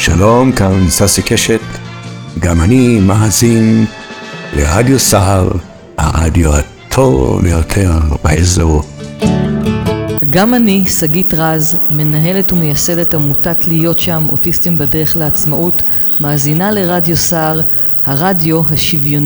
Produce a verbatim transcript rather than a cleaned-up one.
שלום, כאן ססי קשת, גם אני מאזין לרדיו סער, הרדיו הטוב ביותר באזור. גם אני, שגית רז, מנהלת ומייסדת עמותת להיות שם, אוטיסטים בדרך לעצמאות, מאזינה לרדיו סער, הרדיו השוויוני.